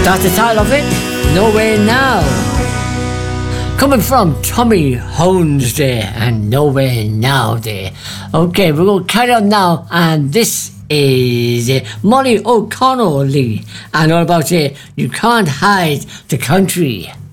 That's the title of it, Nowhere Now. Coming from Tommy Holmes there, and Nowhere Now there. Okay, we're going to carry on now, and this is Molly O'Connell, and all about You Can't Hide the Country.